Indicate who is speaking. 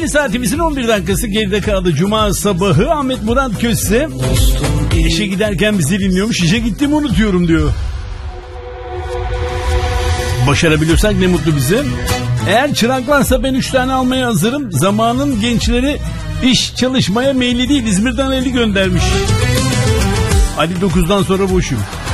Speaker 1: Yeni saatimizin 11 dakikası geride kaldı. Cuma sabahı Ahmet Murat Köse işe giderken bizi dinliyormuş. İşe gittiğimi unutuyorum diyor. Başarabiliyorsak ne mutlu bize. Eğer çırak varsa ben 3 tane almaya hazırım. Zamanın gençleri iş çalışmaya meyilli değil. İzmir'den Ali göndermiş. Ali 9'dan sonra boşum.